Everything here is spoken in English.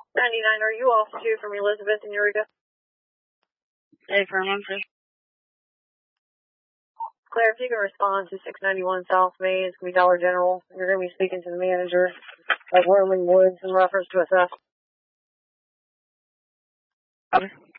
99, are you off too from Elizabeth and Eureka? Hey, for Memphis. Claire, if you can respond to 691 South Main, it's going to be Dollar General. You're going to be speaking to the manager of Roman Woods in reference to a theft. Okay.